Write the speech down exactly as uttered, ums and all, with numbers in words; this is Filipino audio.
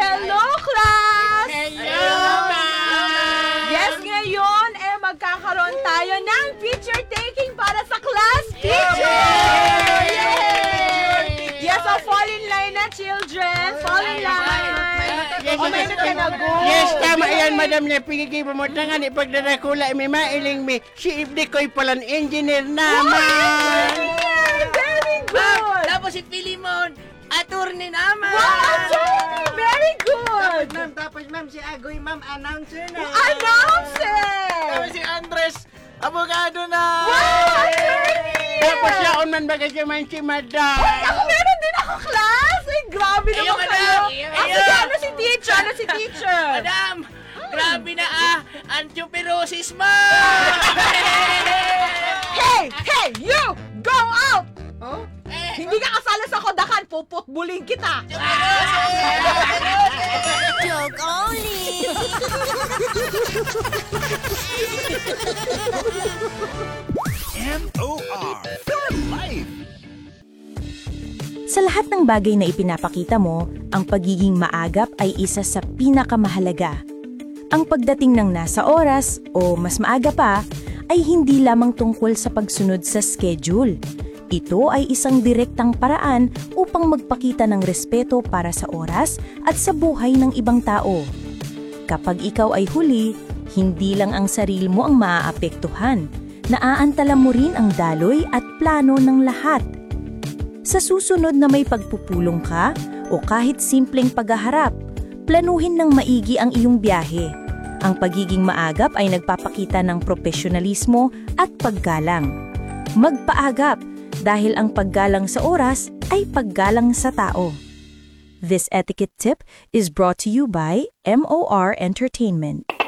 Hello, class! Hello, ma'am! Yes, ngayon, eh, magkakaroon tayo ng picture taking para sa class picture! Yay! Yes, so fall in line na, children. Fall in line. Yes, Kumainit ka na, go. Yes, tama yan, madam na pigigay mo tangan ipagdadakula mi mailing mi si Ibdi ko'y palan engineer naman. Very good! Tapos si Filimon, attorney naman. Wow, attorney! Very good! Ma'am, tapos ma'am, si Agoy, ma'am, announcer na. Announcer! Tapos si Andres, abogado na. Wow, attorney! Tapos yaon man bagay siya man si madam. Ako meron din ako, class! Ay, grabe Ayaw, naman madam! kayo! Ayaw, Ah, ayaw. sige, ano si teacher? Ano si teacher? Madam, grabe na ah, antipirosis mo. Hey! Hey! You! Go out! Oh? Eh, Hindi ka kasala sa kodakan, puputbuling kita! Joke only! M O R for life. Sa lahat ng bagay na ipinapakita mo, ang pagiging maagap ay isa sa pinakamahalaga. Ang pagdating ng nasa oras o mas maaga pa ay hindi lamang tungkol sa pagsunod sa schedule. Ito ay isang direktang paraan upang magpakita ng respeto para sa oras at sa buhay ng ibang tao. Kapag ikaw ay huli, hindi lang ang sarili mo ang maaapektuhan. Naaantala mo rin ang daloy at plano ng lahat. Sa susunod na may pagpupulong ka o kahit simpleng paghaharap, planuhin ng maigi ang iyong biyahe. Ang pagiging maagap ay nagpapakita ng profesionalismo at paggalang. Magpaagap dahil ang paggalang sa oras ay paggalang sa tao. This etiquette tip is brought to you by M O R Entertainment.